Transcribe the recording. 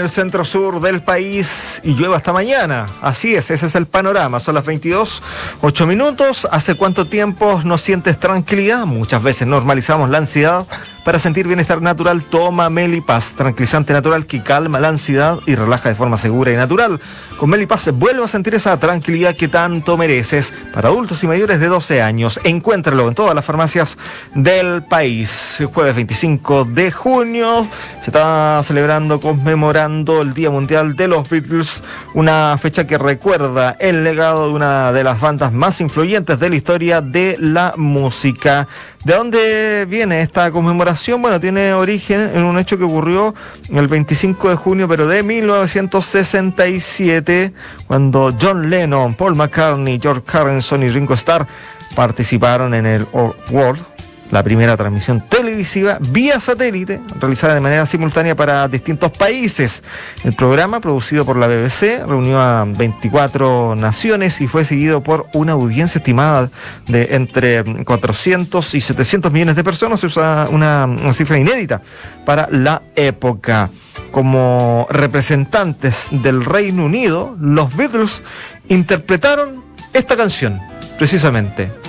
el centro sur del país y llueve hasta mañana. Así es, ese es el panorama. Son las 22:08. ¿Hace cuánto tiempo no sientes tranquilidad? Muchas veces normalizamos la ansiedad. Para sentir bienestar natural, toma Melipaz, tranquilizante natural que calma la ansiedad y relaja de forma segura y natural. Con Melipaz vuelve a sentir esa tranquilidad que tanto mereces. Para adultos y mayores de 12 años, encuéntralo en todas las farmacias del país. El jueves 25 de junio se está celebrando, conmemorando el Día Mundial de los Beatles, una fecha que recuerda el legado de una de las bandas más influyentes de la historia de la música. ¿De dónde viene esta conmemoración? Bueno, tiene origen en un hecho que ocurrió el 25 de junio, pero de 1967, cuando John Lennon, Paul McCartney, George Harrison y Ringo Starr participaron en el World, la primera transmisión televisiva vía satélite, realizada de manera simultánea para distintos países. El programa, producido por la BBC, reunió a 24 naciones y fue seguido por una audiencia estimada de entre 400 y 700 millones de personas. Se usa una cifra inédita para la época. Como representantes del Reino Unido, los Beatles interpretaron esta canción, precisamente.